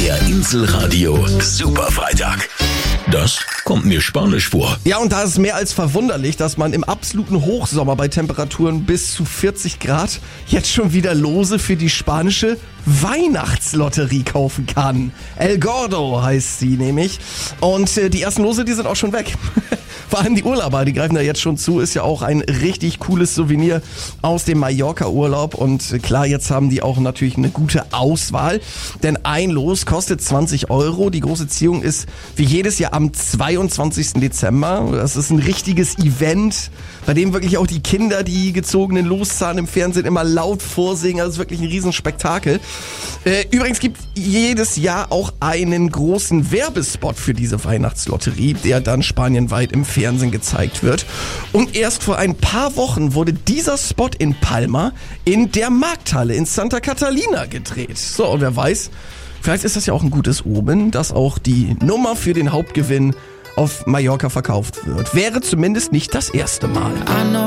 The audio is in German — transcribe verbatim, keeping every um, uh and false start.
Der Inselradio Superfreitag. Das kommt mir spanisch vor. Ja, und da ist es mehr als verwunderlich, dass man im absoluten Hochsommer bei Temperaturen bis zu vierzig Grad jetzt schon wieder Lose für die spanische Weihnachtslotterie kaufen kann. El Gordo heißt sie nämlich. Und äh, die ersten Lose, die sind auch schon weg. Vor allem die Urlauber, die greifen da jetzt schon zu. Ist ja auch ein richtig cooles Souvenir aus dem Mallorca-Urlaub. Und klar, jetzt haben die auch natürlich eine gute Auswahl. Denn ein Los kostet zwanzig Euro. Die große Ziehung ist wie jedes Jahr am zweiundzwanzigsten Dezember. Das ist ein richtiges Event, bei dem wirklich auch die Kinder die gezogenen Loszahlen im Fernsehen immer laut vorsingen. Also wirklich ein Riesenspektakel. Äh, übrigens gibt jedes Jahr auch einen großen Werbespot für diese Weihnachtslotterie, der dann spanienweit im Fernsehen gezeigt wird. Und erst vor ein paar Wochen wurde dieser Spot in Palma in der Markthalle in Santa Catalina gedreht. So, und wer weiß, vielleicht ist das ja auch ein gutes Omen, dass auch die Nummer für den Hauptgewinn auf Mallorca verkauft wird. Wäre zumindest nicht das erste Mal.